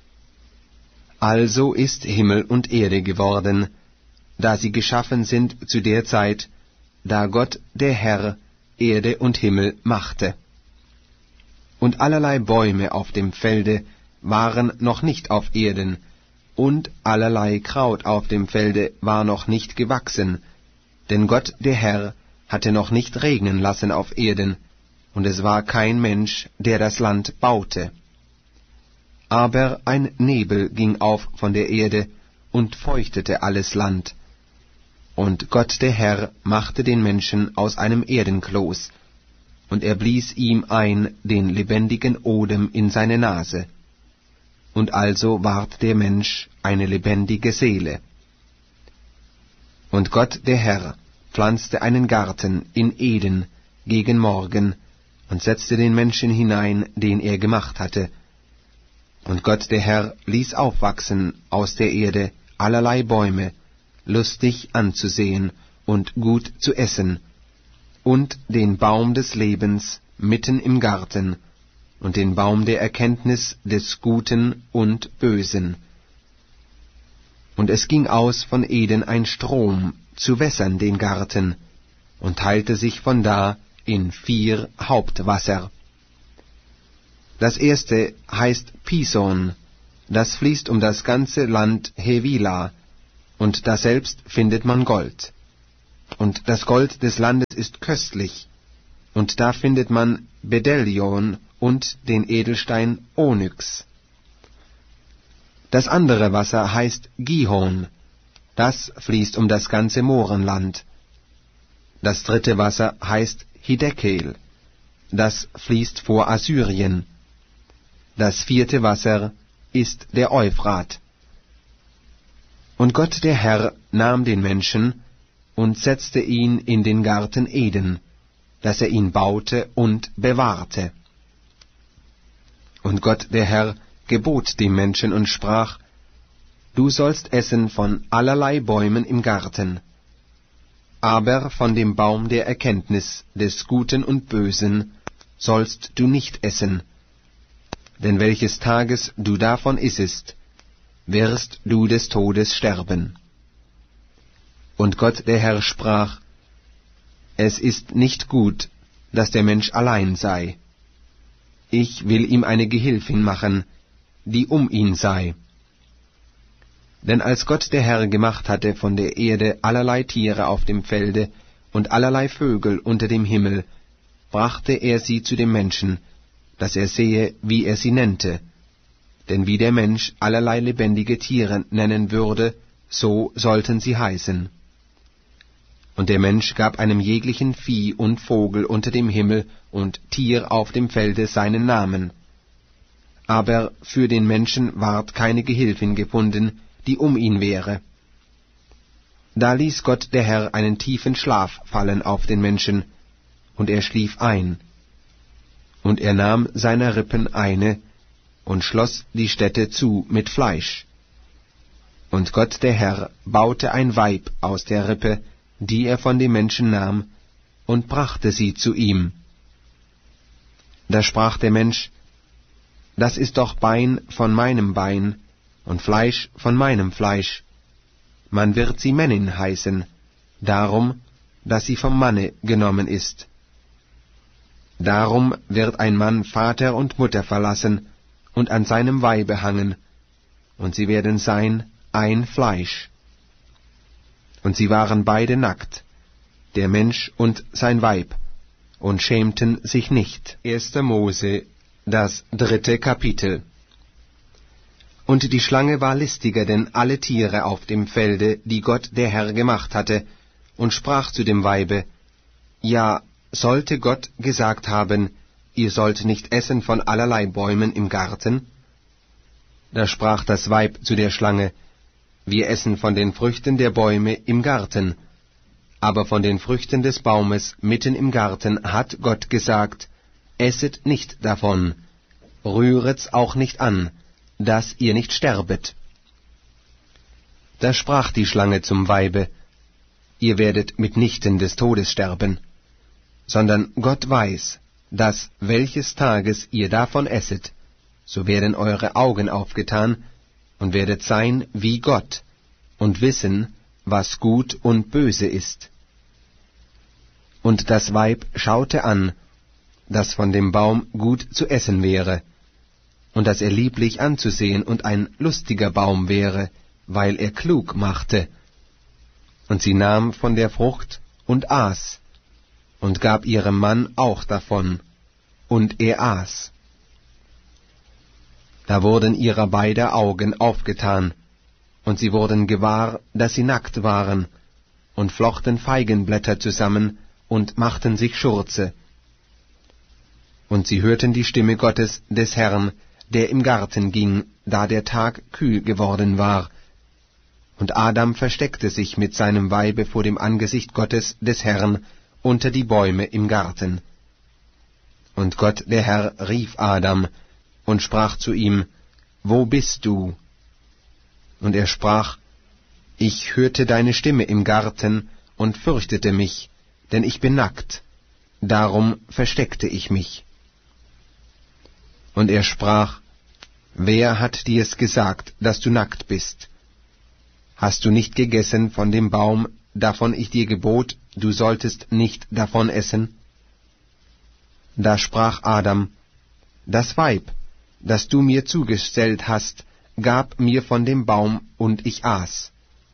Also ist Himmel und Erde geworden, da sie geschaffen sind zu der Zeit, da Gott der Herr Erde und Himmel machte. Und allerlei Bäume auf dem Felde waren noch nicht auf Erden, und allerlei Kraut auf dem Felde war noch nicht gewachsen, denn Gott der Herr hatte noch nicht regnen lassen auf Erden, und es war kein Mensch, der das Land baute. Aber ein Nebel ging auf von der Erde und feuchtete alles Land. Und Gott der Herr machte den Menschen aus einem Erdenkloß, und er blies ihm ein den lebendigen Odem in seine Nase. Und also ward der Mensch eine lebendige Seele. Und Gott der Herr pflanzte einen Garten in Eden gegen Morgen und setzte den Menschen hinein, den er gemacht hatte. Und Gott der Herr ließ aufwachsen aus der Erde allerlei Bäume, lustig anzusehen und gut zu essen, und den Baum des Lebens mitten im Garten, und den Baum der Erkenntnis des Guten und Bösen. Und es ging aus von Eden ein Strom zu wässern den Garten, und teilte sich von da in vier Hauptwasser. Das erste heißt Pison, das fließt um das ganze Land Hevila, und daselbst findet man Gold. Und das Gold des Landes ist köstlich, und da findet man Bedellion und den Edelstein Onyx. Das andere Wasser heißt Gihon, das fließt um das ganze Mohrenland. Das dritte Wasser heißt Hiddekel, das fließt vor Assyrien. Das vierte Wasser ist der Euphrat. Und Gott der Herr nahm den Menschen und setzte ihn in den Garten Eden, dass er ihn baute und bewahrte. Und Gott der Herr gebot dem Menschen und sprach: Du sollst essen von allerlei Bäumen im Garten, aber von dem Baum der Erkenntnis des Guten und Bösen sollst du nicht essen, denn welches Tages du davon issest, wirst du des Todes sterben. Und Gott der Herr sprach: Es ist nicht gut, dass der Mensch allein sei. Ich will ihm eine Gehilfin machen, die um ihn sei. Denn als Gott der Herr gemacht hatte von der Erde allerlei Tiere auf dem Felde und allerlei Vögel unter dem Himmel, brachte er sie zu dem Menschen, dass er sehe, wie er sie nennte. Denn wie der Mensch allerlei lebendige Tiere nennen würde, so sollten sie heißen. Und der Mensch gab einem jeglichen Vieh und Vogel unter dem Himmel und Tier auf dem Felde seinen Namen. Aber für den Menschen ward keine Gehilfin gefunden, die um ihn wäre. Da ließ Gott der Herr einen tiefen Schlaf fallen auf den Menschen, und er schlief ein. Und er nahm seiner Rippen eine und schloss die Stätte zu mit Fleisch. Und Gott der Herr baute ein Weib aus der Rippe, die er von dem Menschen nahm, und brachte sie zu ihm. Da sprach der Mensch: Das ist doch Bein von meinem Bein und Fleisch von meinem Fleisch. Man wird sie Männin heißen, darum, dass sie vom Manne genommen ist. Darum wird ein Mann Vater und Mutter verlassen und an seinem Weibe hangen, und sie werden sein ein Fleisch. Und sie waren beide nackt, der Mensch und sein Weib, und schämten sich nicht. erster Mose, das dritte Kapitel. Und die Schlange war listiger denn alle Tiere auf dem Felde, die Gott der Herr gemacht hatte, und sprach zu dem Weibe: Ja, sollte Gott gesagt haben, ihr sollt nicht essen von allerlei Bäumen im Garten? Da sprach das Weib zu der Schlange: Wir essen von den Früchten der Bäume im Garten, aber von den Früchten des Baumes mitten im Garten hat Gott gesagt: Esset nicht davon, rühret's auch nicht an, dass ihr nicht sterbet. Da sprach die Schlange zum Weibe: Ihr werdet mitnichten des Todes sterben, sondern Gott weiß, dass welches Tages ihr davon esset, so werden eure Augen aufgetan, und werdet sein wie Gott, und wissen, was gut und böse ist. Und das Weib schaute an, dass von dem Baum gut zu essen wäre, und dass er lieblich anzusehen und ein lustiger Baum wäre, weil er klug machte. Und sie nahm von der Frucht und aß, und gab ihrem Mann auch davon, und er aß. Da wurden ihrer beider Augen aufgetan, und sie wurden gewahr, dass sie nackt waren, und flochten Feigenblätter zusammen und machten sich Schurze. Und sie hörten die Stimme Gottes des Herrn, der im Garten ging, da der Tag kühl geworden war. Und Adam versteckte sich mit seinem Weibe vor dem Angesicht Gottes des Herrn unter die Bäume im Garten. Und Gott der Herr rief Adam und sprach zu ihm: wo bist du? Und er sprach, ich hörte deine Stimme im Garten und fürchtete mich, denn ich bin nackt, darum versteckte ich mich. Und er sprach, wer hat dir's gesagt, dass du nackt bist? Hast du nicht gegessen von dem Baum, davon ich dir gebot, du solltest nicht davon essen? Da sprach Adam, das Weib, das du mir zugestellt hast, gab mir von dem Baum, und ich aß.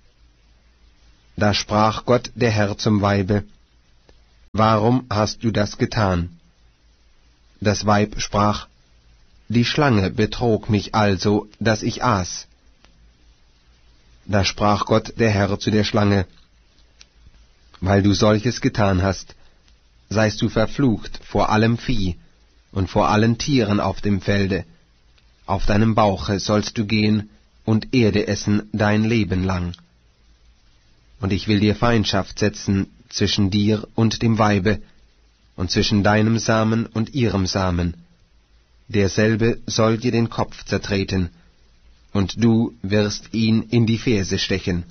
Da sprach Gott der Herr zum Weibe, warum hast du das getan? Das Weib sprach, die Schlange betrog mich also, dass ich aß. Da sprach Gott der Herr zu der Schlange, weil du solches getan hast, seist du verflucht vor allem Vieh und vor allen Tieren auf dem Felde. Auf deinem Bauche sollst du gehen und Erde essen dein Leben lang. Und ich will dir Feindschaft setzen zwischen dir und dem Weibe, und zwischen deinem Samen und ihrem Samen. Derselbe soll dir den Kopf zertreten, und du wirst ihn in die Ferse stechen.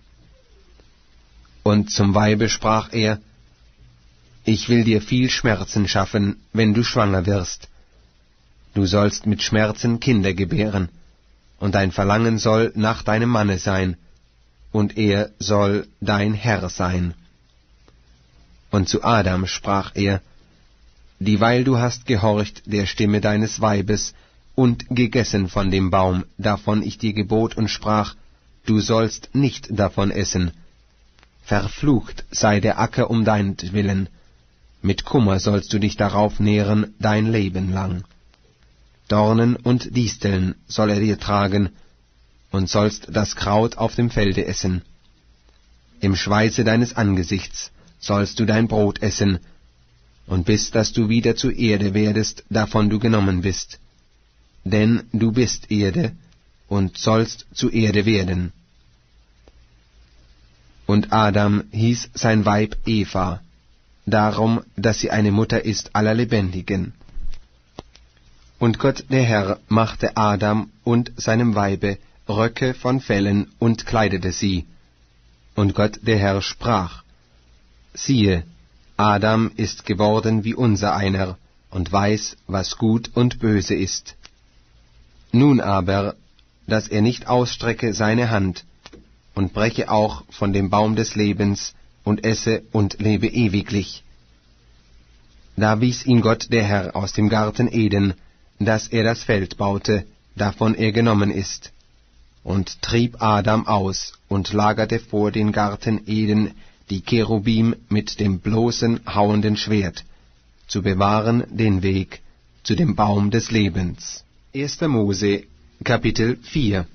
Und zum Weibe sprach er, ich will dir viel Schmerzen schaffen, wenn du schwanger wirst. Du sollst mit Schmerzen Kinder gebären, und dein Verlangen soll nach deinem Manne sein, und er soll dein Herr sein. Und zu Adam sprach er, dieweil du hast gehorcht der Stimme deines Weibes und gegessen von dem Baum, davon ich dir gebot und sprach, du sollst nicht davon essen. Verflucht sei der Acker um deinetwillen, mit Kummer sollst du dich darauf nähren dein Leben lang. Dornen und Disteln soll er dir tragen, und sollst das Kraut auf dem Felde essen. Im Schweiße deines Angesichts sollst du dein Brot essen, und bis dass du wieder zu Erde werdest, davon du genommen bist. Denn du bist Erde, und sollst zu Erde werden. Und Adam hieß sein Weib Eva, darum, dass sie eine Mutter ist aller Lebendigen. Und Gott der Herr machte Adam und seinem Weibe Röcke von Fellen und kleidete sie. Und Gott der Herr sprach, siehe, Adam ist geworden wie unser einer, und weiß, was gut und böse ist. Nun aber, dass er nicht ausstrecke seine Hand, und breche auch von dem Baum des Lebens, und esse und lebe ewiglich. Da wies ihn Gott der Herr aus dem Garten Eden, dass er das Feld baute, davon er genommen ist, und trieb Adam aus, und lagerte vor den Garten Eden die Cherubim mit dem bloßen, hauenden Schwert, zu bewahren den Weg zu dem Baum des Lebens. erster Mose, Kapitel vier.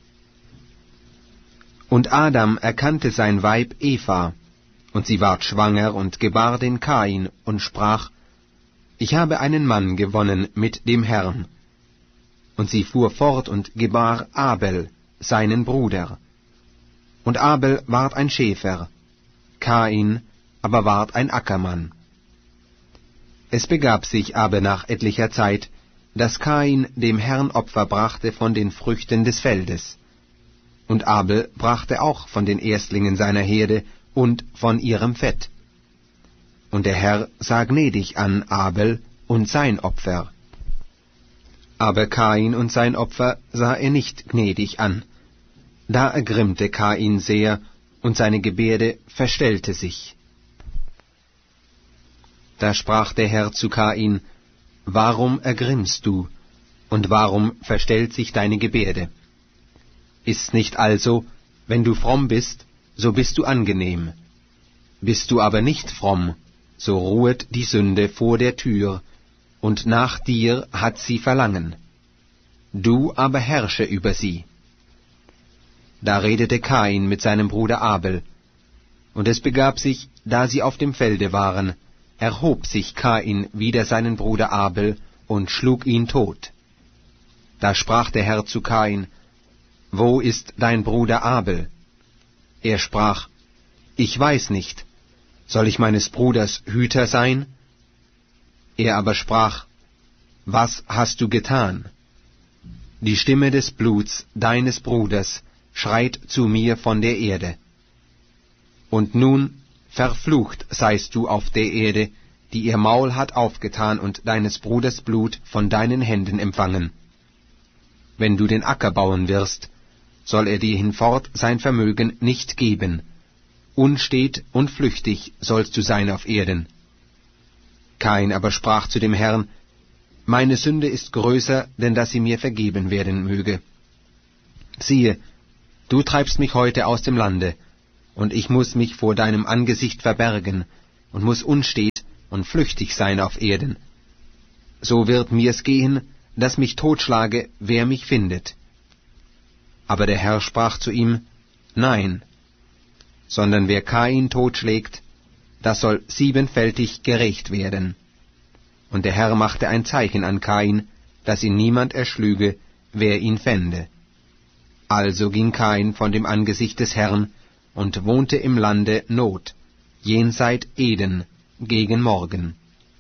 Und Adam erkannte sein Weib Eva, und sie ward schwanger und gebar den Kain, und sprach, ich habe einen Mann gewonnen mit dem Herrn. Und sie fuhr fort und gebar Abel, seinen Bruder. Und Abel ward ein Schäfer, Kain aber ward ein Ackermann. Es begab sich aber nach etlicher Zeit, dass Kain dem Herrn Opfer brachte von den Früchten des Feldes. Und Abel brachte auch von den Erstlingen seiner Herde und von ihrem Fett. Und der Herr sah gnädig an Abel und sein Opfer. Aber Kain und sein Opfer sah er nicht gnädig an. Da ergrimmte Kain sehr, und seine Gebärde verstellte sich. Da sprach der Herr zu Kain, warum ergrimmst du, und warum verstellt sich deine Gebärde? Ist's nicht also, wenn du fromm bist, so bist du angenehm. Bist du aber nicht fromm, so ruhet die Sünde vor der Tür, und nach dir hat sie Verlangen. Du aber herrsche über sie. Da redete Kain mit seinem Bruder Abel. Und es begab sich, da sie auf dem Felde waren, erhob sich Kain wider seinen Bruder Abel und schlug ihn tot. Da sprach der Herr zu Kain, wo ist dein Bruder Abel? Er sprach, ich weiß nicht, soll ich meines Bruders Hüter sein? Er aber sprach, was hast du getan? Die Stimme des Bluts deines Bruders schreit zu mir von der Erde. Und nun, verflucht seist du auf der Erde, die ihr Maul hat aufgetan und deines Bruders Blut von deinen Händen empfangen. Wenn du den Acker bauen wirst, soll er dir hinfort sein Vermögen nicht geben. Unstet und flüchtig sollst du sein auf Erden. Kain aber sprach zu dem Herrn, meine Sünde ist größer, denn dass sie mir vergeben werden möge. Siehe, du treibst mich heute aus dem Lande, und ich muß mich vor deinem Angesicht verbergen, und muß unstet und flüchtig sein auf Erden. So wird mir's gehen, dass mich totschlage, wer mich findet. Aber der Herr sprach zu ihm, nein, sondern wer Kain totschlägt, das soll siebenfältig gerächt werden. Und der Herr machte ein Zeichen an Kain, dass ihn niemand erschlüge, wer ihn fände. Also ging Kain von dem Angesicht des Herrn und wohnte im Lande Not, jenseit Eden, gegen Morgen.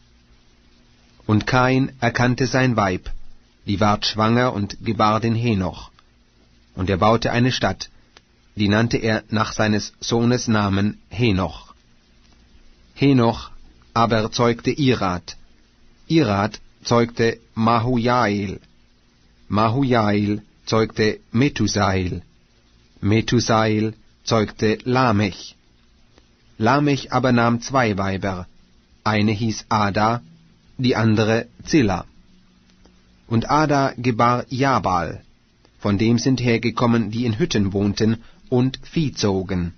Und Kain erkannte sein Weib, die ward schwanger und gebar den Henoch. Und er baute eine Stadt, die nannte er nach seines Sohnes Namen Henoch. Henoch aber zeugte Irad, Irad zeugte Mahujael, Mahujael zeugte Methusael, Methusael zeugte Lamech. Lamech aber nahm zwei Weiber, eine hieß Ada, die andere Zilla. Und Ada gebar Jabal, von dem sind hergekommen, die in Hütten wohnten und Vieh zogen.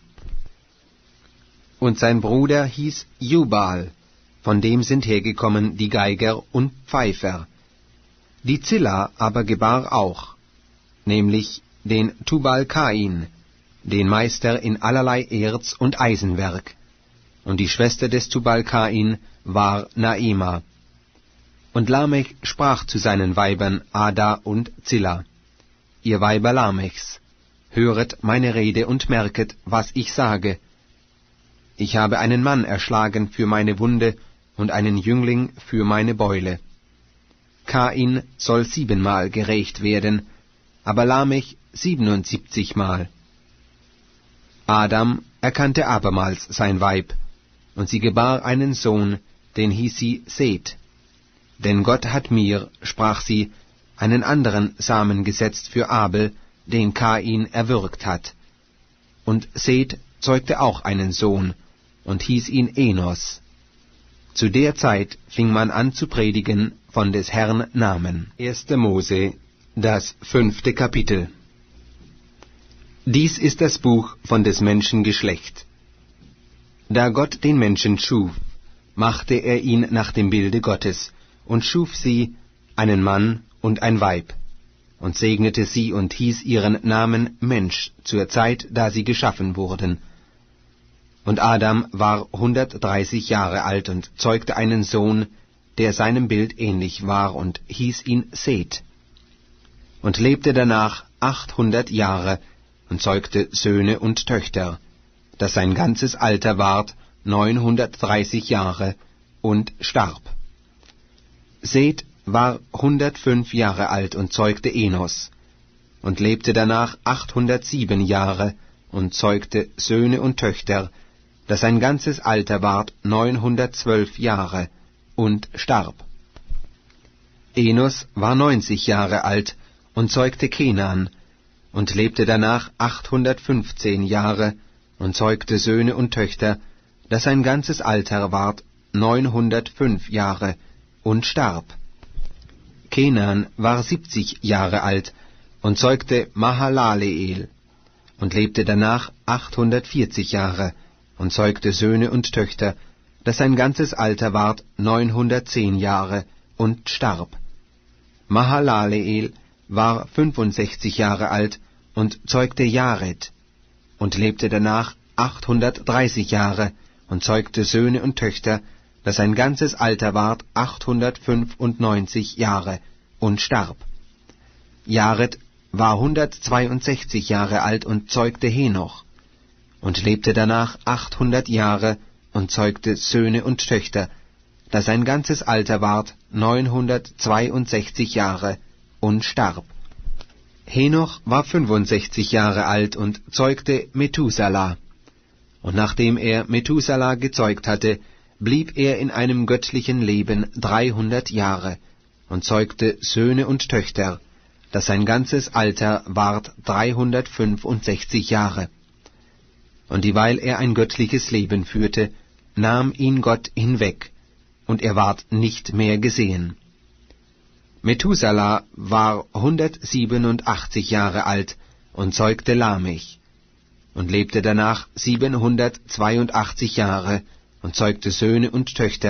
Und sein Bruder hieß Jubal, von dem sind hergekommen die Geiger und Pfeifer. Die Zilla aber gebar auch, nämlich den Tubal-Kain, den Meister in allerlei Erz und Eisenwerk. Und die Schwester des Tubal-Kain war Naima. Und Lamech sprach zu seinen Weibern Ada und Zilla, ihr Weiber Lamechs, höret meine Rede und merket, was ich sage. Ich habe einen Mann erschlagen für meine Wunde und einen Jüngling für meine Beule. Kain soll siebenmal gerächt werden, aber Lamech siebenundsiebzigmal. Adam erkannte abermals sein Weib, und sie gebar einen Sohn, den hieß sie Seth. Denn Gott hat mir, sprach sie, einen anderen Samen gesetzt für Abel, den Kain erwürgt hat. Und Seth zeugte auch einen Sohn, und hieß ihn Enos. Zu der Zeit fing man an zu predigen von des Herrn Namen. erster Mose, das fünfte Kapitel. Dies ist das Buch von des Menschen Geschlecht. Da Gott den Menschen schuf, machte er ihn nach dem Bilde Gottes, und schuf sie, einen Mann und ein Weib, und segnete sie und hieß ihren Namen Mensch zur Zeit, da sie geschaffen wurden. Und Adam war hundertdreißig Jahre alt und zeugte einen Sohn, der seinem Bild ähnlich war, und hieß ihn Seth. Und lebte danach achthundert Jahre und zeugte Söhne und Töchter, dass sein ganzes Alter ward neunhundertdreißig Jahre, und starb. Seth war hundertfünf Jahre alt und zeugte Enos, und lebte danach achthundertsieben Jahre und zeugte Söhne und Töchter, dass sein ganzes Alter ward neunhundertzwölf Jahre, und starb. Enos war neunzig Jahre alt und zeugte Kenan, und lebte danach achthundertfünfzehn Jahre und zeugte Söhne und Töchter, dass sein ganzes Alter ward neunhundertfünf Jahre, und starb. Kenan war siebzig Jahre alt und zeugte Mahalaleel, und lebte danach achthundertvierzig Jahre und zeugte Söhne und Töchter, dass sein ganzes Alter ward neunhundertzehn Jahre, und starb. Mahalaleel war fünfundsechzig Jahre alt und zeugte Jared, und lebte danach achthundertdreißig Jahre und zeugte Söhne und Töchter, dass sein ganzes Alter ward achthundertfünfundneunzig Jahre, und starb. Jared war hundertzweiundsechzig Jahre alt und zeugte Henoch, und lebte danach achthundert Jahre und zeugte Söhne und Töchter, dass sein ganzes Alter ward neunhundertzweiundsechzig Jahre, und starb. Henoch war fünfundsechzig Jahre alt und zeugte Methuselah. Und nachdem er Methuselah gezeugt hatte, blieb er in einem göttlichen Leben dreihundert Jahre und zeugte Söhne und Töchter, dass sein ganzes Alter ward dreihundertfünfundsechzig Jahre. Und dieweil er ein göttliches Leben führte, nahm ihn Gott hinweg, und er ward nicht mehr gesehen. Methuselah war hundertsiebenundachtzig Jahre alt und zeugte Lamech, und lebte danach siebenhundertzweiundachtzig Jahre und zeugte Söhne und Töchter,